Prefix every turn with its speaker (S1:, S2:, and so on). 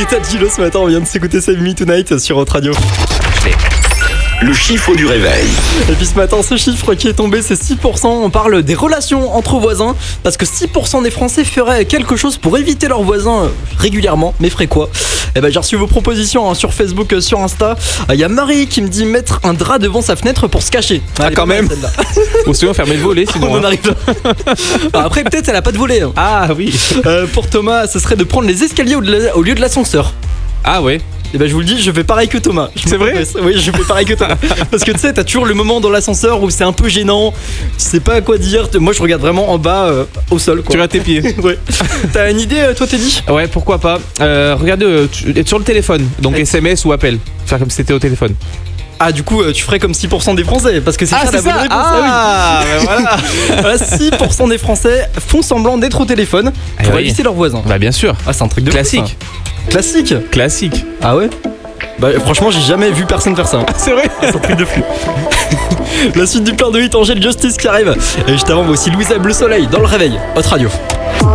S1: Guetta Gilo ce matin, on vient de s'écouter Save Me Tonight sur Hot Radio.
S2: Le chiffre du réveil.
S1: Et puis ce matin, ce chiffre qui est tombé, c'est 6%. On parle des relations entre voisins, parce que 6% des Français feraient quelque chose pour éviter leurs voisins régulièrement. Mais ferait quoi ? Eh ben, j'ai reçu vos propositions sur Facebook, sur Insta. Il y a Marie qui me dit mettre un drap devant sa fenêtre pour se cacher.
S3: Ah, quand même. Ou sinon fermer le volet sinon.
S1: On en arrive là. Après, peut-être elle a pas de volet.
S3: Ah oui.
S1: Pour Thomas, ce serait de prendre les escaliers au lieu de l'ascenseur.
S3: Ah ouais.
S1: Et ben je vous le dis, je fais pareil que Thomas.
S3: C'est vrai ?
S1: Oui, je fais pareil que Thomas. Parce que tu sais, t'as toujours le moment dans l'ascenseur où c'est un peu gênant, tu sais pas quoi dire. Moi je regarde vraiment en bas, au sol quoi.
S3: Tu regardes tes pieds.
S1: Ouais. T'as une idée toi Teddy ?
S3: Ouais, pourquoi pas. Regardez, être sur le téléphone, donc SMS ou appel. Faire comme si c'était au téléphone.
S1: Ah du coup tu ferais comme 6% des Français parce que c'est ça la bonne réponse.
S3: Ah oui. Ben voilà.
S1: 6% des Français font semblant d'être au téléphone pour éviter leurs voisins.
S3: Bah bien sûr.
S1: Ah c'est un truc de
S3: classique.
S1: Classique.
S3: Classique.
S1: Ah ouais. Bah franchement j'ai jamais vu personne faire ça.
S3: C'est vrai.
S1: C'est un truc de fou. La suite du plein de hit, Angèle Justice qui arrive. Et juste avant, moi aussi Louisa Bleu Soleil dans le réveil. Hot Radio.